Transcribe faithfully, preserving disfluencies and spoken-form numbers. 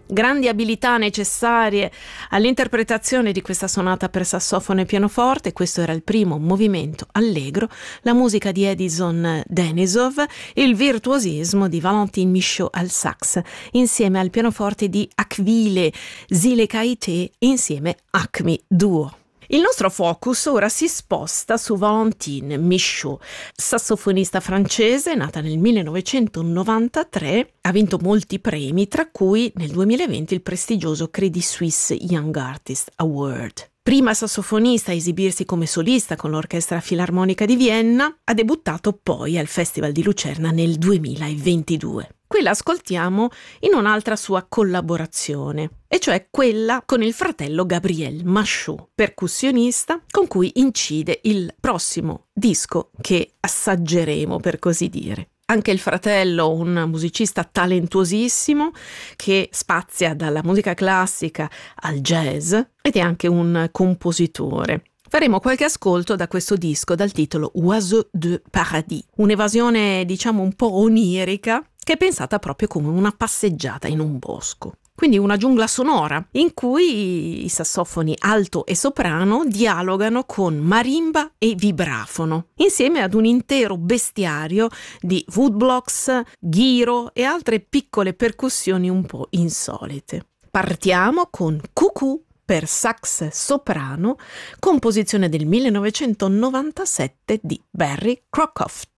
Grandi abilità necessarie all'interpretazione di questa sonata per sassofono e pianoforte. Questo era il primo movimento allegro, la musica di Edison Denisov, il virtuosismo di Valentin Michaud al sax, insieme al pianoforte di Akvile Zilekaite, insieme Acme Duo. Il nostro focus ora si sposta su Valentin Michaud, sassofonista francese, nata nel millenovecentonovantatré, ha vinto molti premi, tra cui nel duemilaventi il prestigioso Credit Suisse Young Artist Award. Prima sassofonista a esibirsi come solista con l'Orchestra Filarmonica di Vienna, ha debuttato poi al Festival di Lucerna nel duemilaventidue. Qui l'ascoltiamo in un'altra sua collaborazione, e cioè quella con il fratello Gabriel Machaut, percussionista con cui incide il prossimo disco che assaggeremo, per così dire. Anche il fratello, un musicista talentuosissimo che spazia dalla musica classica al jazz ed è anche un compositore. Faremo qualche ascolto da questo disco dal titolo Oiseau de Paradis, un'evasione diciamo un po' onirica che è pensata proprio come una passeggiata in un bosco. Quindi una giungla sonora in cui i sassofoni alto e soprano dialogano con marimba e vibrafono, insieme ad un intero bestiario di woodblocks, ghiro e altre piccole percussioni un po' insolite. Partiamo con Cuckoo per sax soprano, composizione del millenovecentonovantasette di Barry Crockett.